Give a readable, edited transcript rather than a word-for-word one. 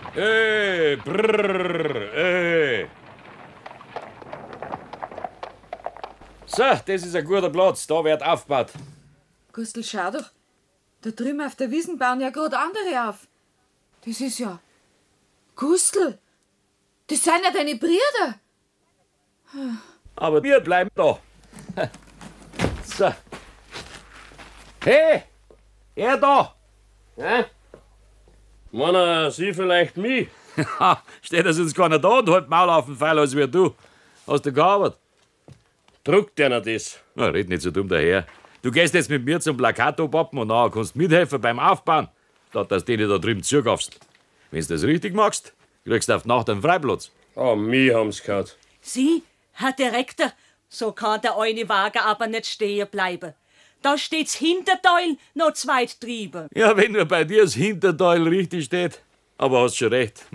Brrr, So, das ist ein guter Platz, da wird aufgebaut. Gustl, schau doch. Da drüben auf der Wiesn bauen ja gerade andere auf. Das ist ja... Gustl, das sind ja deine Brüder. Aber wir bleiben da. So. Hey, er da. Hä? Meinen Sie vielleicht mich? Steht das jetzt keiner da und halt Maul auf den Pfeil als wie du. Hast du gearbeitet? Druckt einer das? Na, red nicht so dumm daher. Du gehst jetzt mit mir zum Plakat abpappen und nachher kannst mithelfen beim Aufbauen, statt dass du denen da drüben zugaufst. Wenn du das richtig machst, kriegst du auf die Nacht einen Freiplatz. Oh, mich haben's gehört. Sie, Herr Direktor, so kann der eine Wagen aber nicht stehen bleiben. Da steht's Hinterteil noch zweit drüben. Ja, wenn nur bei dir das Hinterteil richtig steht. Aber hast schon recht.